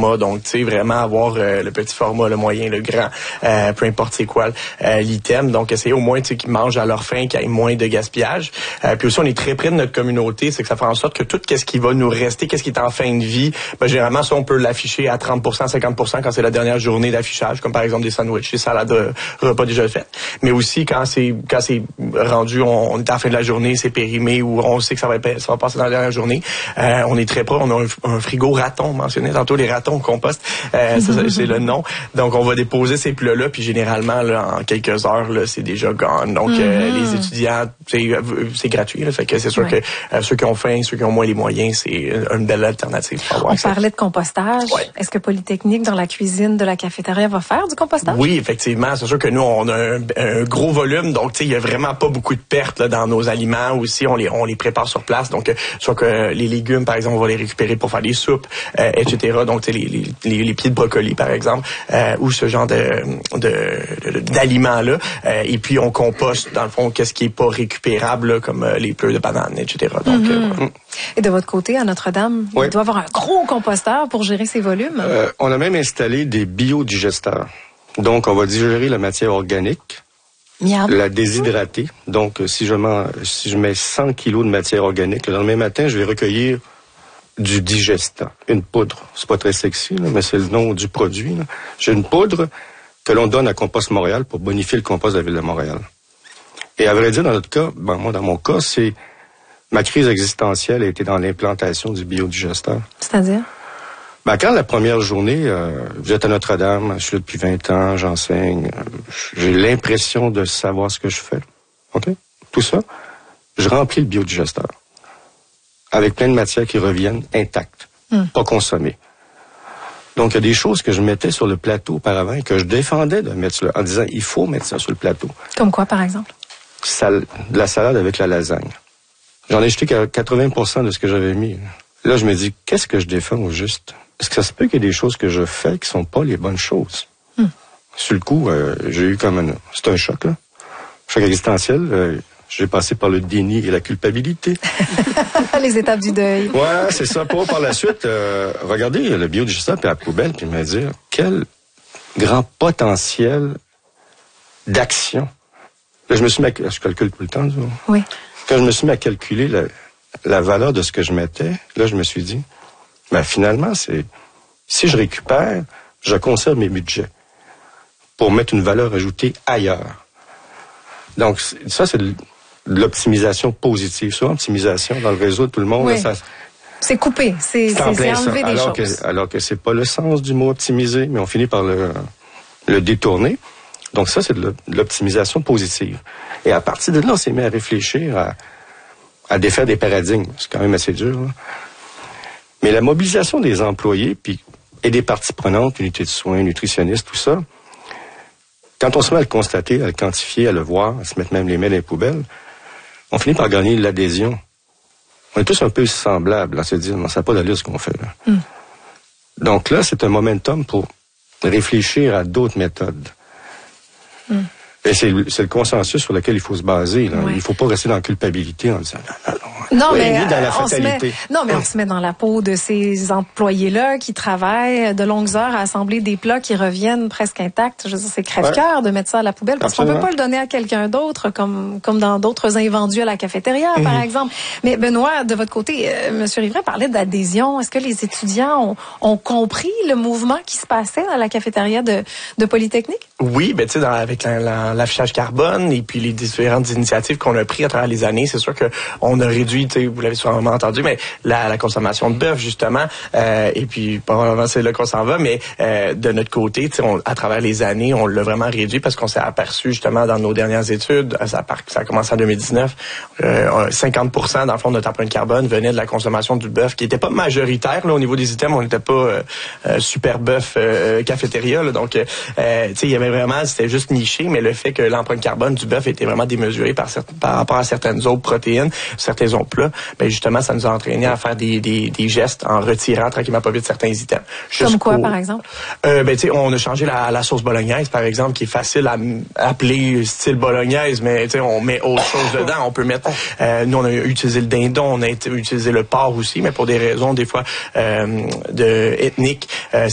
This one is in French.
format. Donc, tu sais, vraiment avoir le petit format, le moyen, le grand, peu importe c'est quoi l'item. Donc, essayer au moins, tu sais, qu'ils mangent à leur faim, qu'il y ait moins de gaspillage. Puis aussi, on est très près de notre communauté, c'est que ça fait en sorte que tout ce qui va nous rester, qu'est-ce qui est en fin de vie, généralement, ça, on peut l'afficher à 30%, 50% quand c'est la dernière journée d'affichage, comme par exemple des sandwichs, des salades, repas déjà faits. Mais aussi, quand c'est rendu, on est à la fin de la journée, c'est périmé, ou on sait que ça va passer dans la dernière journée, on est très près, on a un frigo raton, mentionné tantôt les ratons compost, c'est le nom. Donc, on va déposer ces plats-là, puis généralement, là, en quelques heures, là, c'est déjà gone. Donc, les étudiants, c'est gratuit, là, fait que c'est sûr que ceux qui ont faim, ceux qui ont moins les moyens, c'est une belle alternative. On parlait de compostage. Ouais. Est-ce que Polytechnique, dans la cuisine de la cafétéria, va faire du compostage? Oui, effectivement. C'est sûr que nous, on a un gros volume, donc tu sais, il y a vraiment pas beaucoup de pertes là, dans nos aliments. Aussi, on les prépare sur place. Donc, soit que les légumes, par exemple, on va les récupérer pour faire des soupes, etc. Donc, tu sais, les pieds de brocoli, par exemple, ou ce genre d'aliments-là. Et puis, on composte, dans le fond, qu'est-ce qui est pas récupérable, là, comme les pleurs de bananes, etc. Donc, Et de votre côté, à Notre-Dame, il doit avoir un gros composteur pour gérer ces volumes? On a même installé des biodigesteurs. Donc, on va digérer la matière organique, la déshydrater. Donc, si je mets 100 kilos de matière organique, le lendemain matin, je vais recueillir du digestant, une poudre. C'est pas très sexy, là, mais c'est le nom du produit. J'ai une poudre que l'on donne à Compost Montréal pour bonifier le compost de la Ville de Montréal. Et à vrai dire, dans notre cas, moi, dans mon cas, ma crise existentielle a été dans l'implantation du biodigesteur. C'est-à-dire? Quand la première journée, vous êtes à Notre-Dame, je suis là depuis 20 ans, j'enseigne, j'ai l'impression de savoir ce que je fais. OK? Tout ça, je remplis le biodigesteur avec plein de matières qui reviennent intactes, pas consommées. Donc, il y a des choses que je mettais sur le plateau auparavant et que je défendais de mettre en disant, il faut mettre ça sur le plateau. Comme quoi, par exemple? De la salade avec la lasagne. J'en ai jeté 80% de ce que j'avais mis. Là, je me dis, qu'est-ce que je défends au juste? Est-ce que ça se peut qu'il y ait des choses que je fais qui sont pas les bonnes choses? Sur le coup, j'ai eu c'est un choc, là. Choc existentiel. J'ai passé par le déni et la culpabilité. Les étapes du deuil. Ouais, c'est ça. Pour par la suite, regarder le biodigesteur puis la poubelle puis me dire quel grand potentiel d'action. Là, je me suis mis je calcule tout le temps, ça. Oui. Quand je me suis mis à calculer la valeur de ce que je mettais, là, je me suis dit, finalement, si je récupère, je conserve mes budgets pour mettre une valeur ajoutée ailleurs. Donc, ça, c'est de l'optimisation positive. Souvent, optimisation dans le réseau de tout le monde, oui. Là, c'est coupé, c'est enlever des choses. Alors que c'est pas le sens du mot optimiser, mais on finit par le détourner. Donc ça, c'est de l'optimisation positive. Et à partir de là, on s'est mis à réfléchir à défaire des paradigmes. C'est quand même assez dur, là. Mais la mobilisation des employés et des parties prenantes, unités de soins, nutritionnistes, tout ça, quand on se met à le constater, à le quantifier, à le voir, à se mettre même les mains dans les poubelles, on finit par gagner l'adhésion. On est tous un peu semblables, à se dire, non, ça n'a pas d'allure ce qu'on fait, là. Donc là, c'est un momentum pour réfléchir à d'autres méthodes. Et c'est le consensus sur lequel il faut se baser. Là. Il ne faut pas rester dans la culpabilité en disant non, mais dans la fatalité. On se met dans la peau de ces employés-là qui travaillent de longues heures à assembler des plats qui reviennent presque intacts. Je veux dire, c'est crève-cœur de mettre ça à la poubelle parce qu'on peut pas le donner à quelqu'un d'autre comme dans d'autres invendus à la cafétéria, par exemple. Mais Benoît, de votre côté, M. Rivray parlait d'adhésion. Est-ce que les étudiants ont compris le mouvement qui se passait dans la cafétéria de Polytechnique? Oui, tu sais, avec l'affichage carbone et puis les différentes initiatives qu'on a prises à travers les années, c'est sûr que on a réduit, tu sais, vous l'avez sûrement entendu, mais la consommation de bœuf justement, et puis probablement c'est là qu'on s'en va, mais de notre côté, tu sais, à travers les années, on l'a vraiment réduit parce qu'on s'est aperçu justement dans nos dernières études, ça a commencé en 2019, 50% dans le fond de notre empreinte carbone venait de la consommation du bœuf, qui était pas majoritaire là au niveau des items, on n'était pas super bœuf cafétéria, là, donc tu sais, il y avait vraiment, c'était juste niché, mais le fait que l'empreinte carbone du bœuf était vraiment démesurée par rapport à certaines autres protéines, certains autres plats, ben justement, ça nous a entraîné à faire des gestes en retirant tranquillement pas vite certains items. Comme quoi, par exemple? Tu sais, on a changé la sauce bolognaise, par exemple, qui est facile à appeler style bolognaise, mais tu sais, on met autre chose dedans. On peut mettre, nous, on a utilisé le dindon, on a utilisé le porc aussi, mais pour des raisons, des fois, ethniques,